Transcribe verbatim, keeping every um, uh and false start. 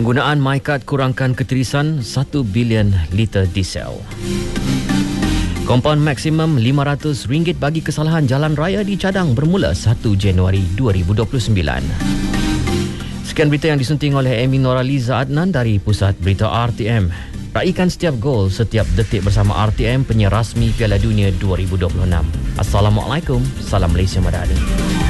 Penggunaan MyCard kurangkan ketirisan satu bilion liter diesel. Kompaun maksimum lima ratus ringgit bagi kesalahan jalan raya dicadang bermula satu Januari dua ribu dua puluh sembilan. Sekian berita yang disunting oleh Amy Noraliza Adnan dari Pusat Berita R T M. Raikan setiap gol, setiap detik bersama R T M, penyiar rasmi Piala Dunia dua ribu dua puluh enam. Assalamualaikum, salam Malaysia Madani.